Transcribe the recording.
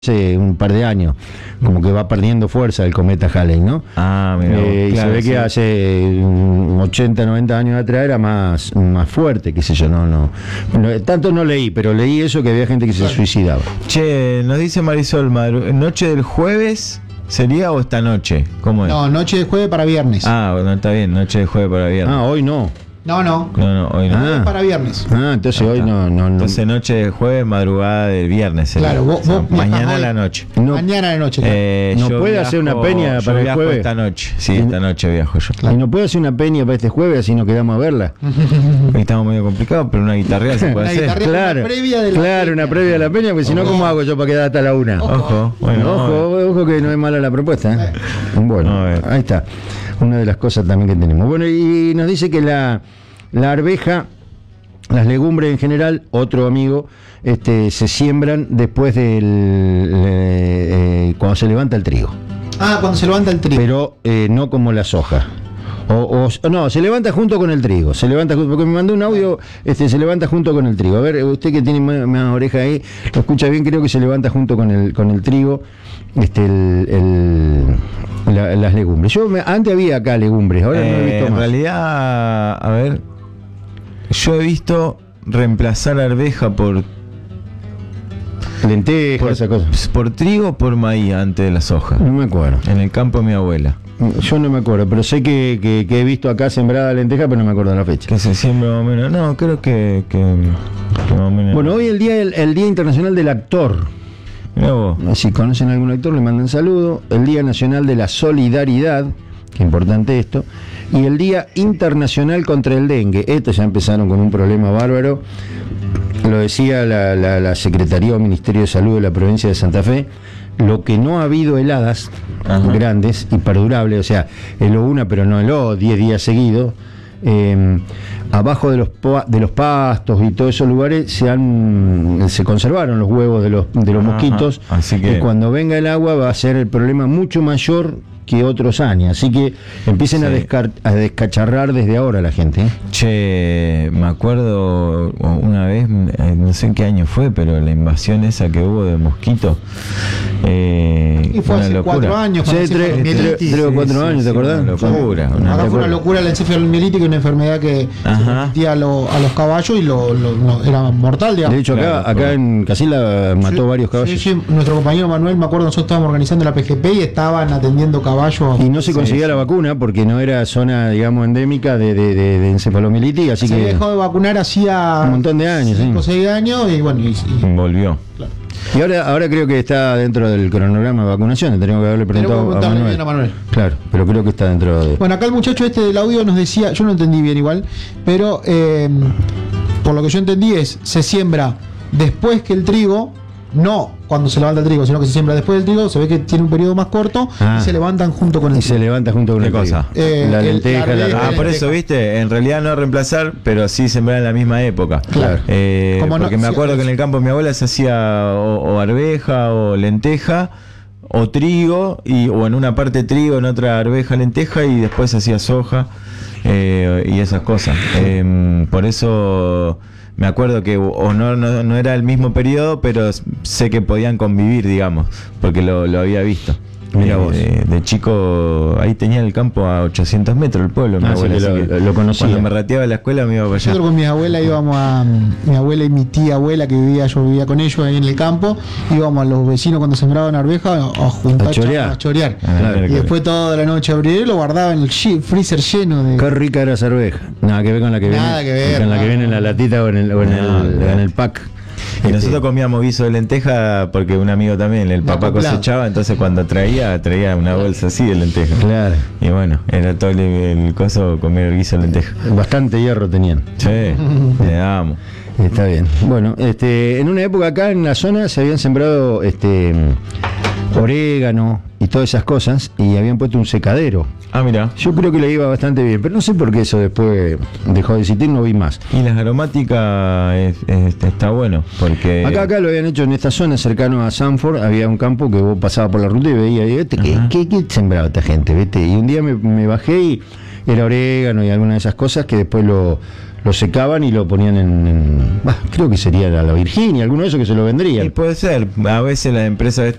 hace un par de años, como que va perdiendo fuerza el cometa Halley, ¿no? Mira, y claro, se ve que hace 80, 90 años atrás era más fuerte, qué sé yo, no, tanto no leí, pero leí eso, que había gente que se suicidaba. Che, nos dice Marisol, ¿noche del jueves sería o esta noche? ¿Cómo es? No, noche de jueves para viernes. Bueno, está bien, noche de jueves para viernes. Hoy no. No, hoy no. jueves para viernes. Entonces hoy no. Entonces noche de jueves, madrugada del viernes sería. Claro, vos mañana a hoy. la noche. Mañana a la noche. ¿No puede hacer una peña para el jueves? Esta noche, sí, esta noche viajo yo. ¿Y no puede hacer una peña para este jueves así nos quedamos a verla? Estamos medio complicados, pero una guitarrea se puede hacer. Claro, una previa de la peña. Una previa de la peña, porque si no, ¿cómo hago yo para quedar hasta la 1? Ojo, Ojo que no es mala la propuesta, ¿eh? Bueno, ahí está. Una de las cosas también que tenemos. Bueno, y nos dice que la arveja, las legumbres en general, otro amigo, se siembran después del cuando se levanta el trigo. Cuando se levanta el trigo. Pero no como la soja. No, se levanta junto con el trigo. Porque me mandó un audio, se levanta junto con el trigo. A ver, usted que tiene más oreja ahí, lo escucha bien, creo que se levanta junto con el trigo, las legumbres. Antes había acá legumbres, ahora no he visto más. En realidad, a ver, yo he visto reemplazar arveja por lentejas, esa cosa. Por trigo, por maíz antes de la soja. No me acuerdo. En el campo de mi abuela. Yo no me acuerdo, pero sé que he visto acá sembrada lenteja, pero no me acuerdo la fecha. Que se siembra más o menos. No, creo que más o menos. Bueno, hoy el Día Internacional del Actor. Mirá vos. Si conocen a algún actor, le mandan saludo. El Día Nacional de la Solidaridad, que importante esto. Y el Día Internacional contra el Dengue. Estos ya empezaron con un problema bárbaro. Lo decía la Secretaría o Ministerio de Salud de la provincia de Santa Fe. Lo que no ha habido heladas grandes y perdurables, o sea, heló una pero no heló 10 días seguidos, abajo de los pastos y todos esos lugares se conservaron los huevos de los mosquitos, así que cuando venga el agua va a ser el problema mucho mayor que otros años, así que empiecen a descacharrar desde ahora la gente. Che, me acuerdo una vez, no sé en qué año fue, pero la invasión esa que hubo de mosquitos. Y fue hace 4 años. Sí, 3 o 4 años, ¿te acordás? Una locura. Acá fue una locura la encefalomielitis, que es una enfermedad que se transmitía a los caballos y era mortal, digamos. De hecho, acá en Casilla mató varios caballos. Sí, nuestro compañero Manuel, me acuerdo, nosotros estábamos organizando la PGP y estaban atendiendo caballos. Y no se conseguía la vacuna porque no era zona, digamos, endémica de encefalomielitis, así que se dejó de vacunar hacía un montón de años, 5 o 6 años y bueno, volvió. Claro. Y ahora creo que está dentro del cronograma de vacunación. Tenemos que haberle preguntado a Manuel. Claro, pero creo que está dentro de... Bueno, acá el muchacho del audio nos decía, yo no entendí bien igual, pero por lo que yo entendí se siembra después que el trigo, no cuando se levanta el trigo, sino que se siembra después del trigo. Se ve que tiene un periodo más corto y se levantan junto con el trigo. Y se levanta junto con el cosa. La lenteja, por eso, viste, en realidad no reemplazar, pero sí sembrar en la misma época. Claro. Porque me acuerdo que en el campo de mi abuela se hacía o arveja o lenteja o trigo, o en una parte trigo, en otra arveja, lenteja, y después se hacía soja y esas cosas. Por eso me acuerdo que no era el mismo periodo, pero sé que podían convivir, digamos, porque lo había visto. Mira vos. De chico, ahí tenía el campo a 800 metros, el pueblo, mi abuela. Sí, lo conocía. Cuando me rateaba de la escuela me iba para allá. Nosotros con mi abuela íbamos mi abuela y mi tía abuela, yo vivía con ellos ahí en el campo, íbamos a los vecinos cuando sembraban arveja a juntar, a chorear. Claro. Y después toda la noche abrir y lo guardaba en el freezer lleno de... Qué rica era esa arveja. Nada que ver con la que viene en la latita o en el pack. Y nosotros comíamos guiso de lenteja porque un amigo también, el papá cosechaba, entonces cuando traía una bolsa así de lenteja. Claro. Y bueno, era todo el coso comer guiso de lenteja. Bastante hierro tenían. Sí, le dábamos. Está bien. Bueno, en una época acá en la zona se habían sembrado orégano y todas esas cosas, y habían puesto un secadero. Mira. Yo creo que le iba bastante bien, pero no sé por qué eso después dejó de existir, no vi más. Y las aromáticas está bueno, porque... Acá lo habían hecho en esta zona, cercano a Sanford, había un campo que vos pasabas por la ruta y veías, ¿qué sembraba esta gente? ¿Viste? Y un día me bajé y era orégano y alguna de esas cosas que después lo lo secaban y lo ponían creo que sería la Virginia, alguno de esos que se lo Y vendrían. puede ser, a veces las empresas